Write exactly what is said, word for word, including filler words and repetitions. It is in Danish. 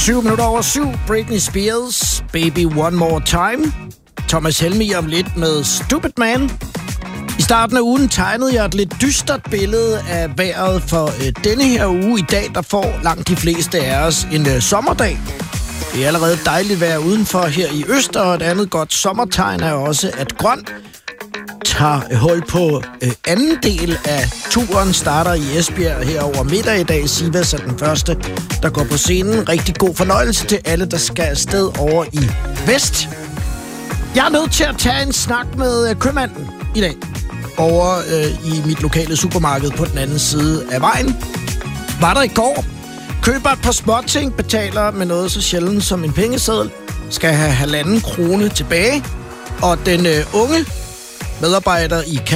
Syv minutter over syv. Britney Spears, Baby One More Time. Thomas Helmig om lidt med Stupid Man. I starten af ugen tegnede jeg et lidt dystert billede af vejret for øh, denne her uge. I dag der får langt de fleste af os en øh, sommerdag. Det er allerede dejligt vejr udenfor her i Øster, og et andet godt sommertegn er også, at grøn tager hold på øh, anden del af turen. Starter i Esbjerg her over middag i dag. Sivas er den første, der går på scenen. Rigtig god fornøjelse til alle, der skal afsted over i vest. Jeg er nødt til at tage en snak med øh, købmanden i dag. Over øh, i mit lokale supermarked på den anden side af vejen. Var der i går. Køber et par småting, betaler med noget så sjældent som en pengeseddel. Skal have halvanden krone tilbage. Og den øh, unge medarbejder i